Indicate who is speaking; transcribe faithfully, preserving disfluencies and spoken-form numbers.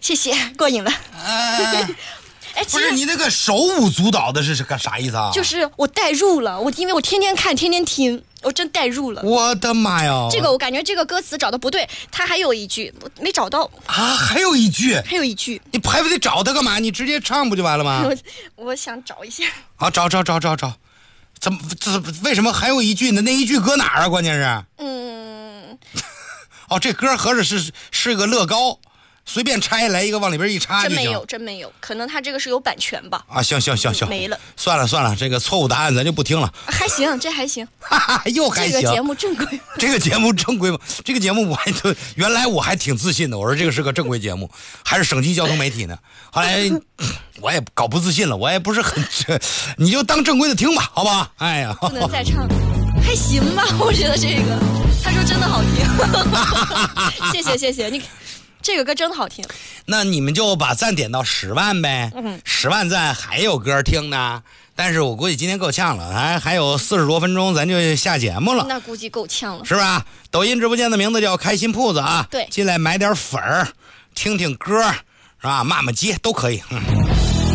Speaker 1: 谢谢，过瘾了。
Speaker 2: 哎，
Speaker 1: 哎，
Speaker 2: 不是你那个手舞足蹈的是是干啥意思啊？
Speaker 1: 就是我代入了，我因为我天天看，天天听，我真代入了。
Speaker 2: 我的妈呀！
Speaker 1: 这个我感觉这个歌词找的不对，他还有一句我没找到
Speaker 2: 啊，还有一句，
Speaker 1: 还有一句，
Speaker 2: 你还非得找他干嘛？你直接唱不就完了吗？
Speaker 1: 我我想找一下。
Speaker 2: 啊，找找找找找，怎么这为什么还有一句呢？那一句搁哪儿啊？关键是，
Speaker 1: 嗯，
Speaker 2: 哦，这歌合着是是个乐高。随便拆下来一个往里边一插就行。
Speaker 1: 真没有，真没有，可能他这个是有版权吧。
Speaker 2: 啊，行行行行，
Speaker 1: 没了，
Speaker 2: 算了算了，这个错误答案咱就不听了。
Speaker 1: 还行，这还行，
Speaker 2: 哈哈，又还行。
Speaker 1: 这个节目正规，
Speaker 2: 这个节目正规吗？这个节目我还原来我还挺自信的，我说这个是个正规节目，还是省级交通媒体呢。后来我也搞不自信了，我也不是很，你就当正规的听吧，好不好？哎呀，
Speaker 1: 不能再唱，还行吧？我觉得这个，他说真的好听，谢谢谢谢你。这个歌真的好听，
Speaker 2: 那你们就把赞点到十万呗，
Speaker 1: 嗯，
Speaker 2: 十万赞还有歌听呢，但是我估计今天够呛了，还还有四十多分钟，咱就下节目了，
Speaker 1: 那估计够呛了，
Speaker 2: 是吧？抖音直播间的名字叫开心铺子啊，
Speaker 1: 对，
Speaker 2: 进来买点粉儿，听听歌，是吧？骂骂街都可以，嗯。